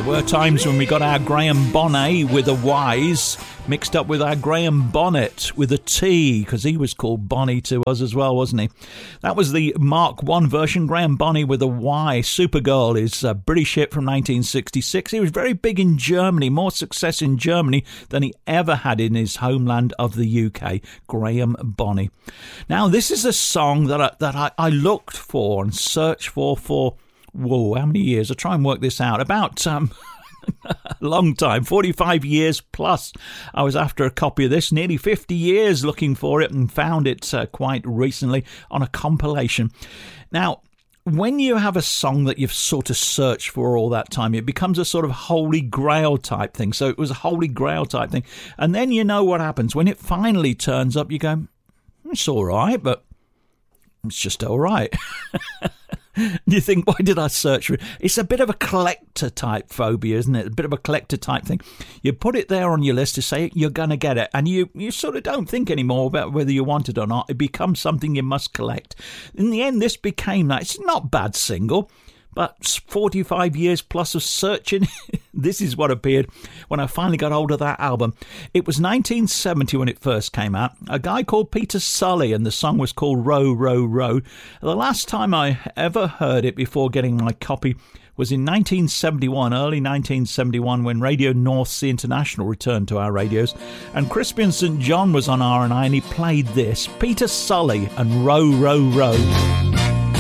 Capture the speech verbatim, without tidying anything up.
were times when we got our Graham Bonnet with a Y's mixed up with our Graham Bonnet with a T, because he was called Bonnie to us as well, wasn't he? That was the Mark one version, Graham Bonnet with a Y. Supergirl is a British hit from nineteen sixty-six. He was very big in Germany, more success in Germany than he ever had in his homeland of the U K, Graham Bonnet. Now, this is a song that I, that I, I looked for and searched for for, whoa, how many years? I'll try and work this out. About... um. a long time, forty-five years plus. I was after a copy of this, nearly fifty years looking for it, and found it uh, quite recently on a compilation. Now, when you have a song that you've sort of searched for all that time, it becomes a sort of holy grail type thing. So it was a holy grail type thing. And then you know what happens. When it finally turns up, you go, it's all right, but it's just all right. You think, why did I search for it? It's a bit of a collector type phobia, isn't it? A bit of a collector type thing. You put it there on your list to say you're going to get it, and you, you sort of don't think anymore about whether you want it or not. It becomes something you must collect. In the end, this became that. It's not a bad single, but forty-five years plus of searching, this is what appeared when I finally got hold of that album. It was nineteen seventy when it first came out. A guy called Peter Sully, and the song was called Row, Row, Row. The last time I ever heard it before getting my copy was in nineteen seventy-one, early nineteen seventy-one, when Radio North Sea International returned to our radios. And Crispian Saint John was on R and I, and he played this, Peter Sully and Row, Row, Row.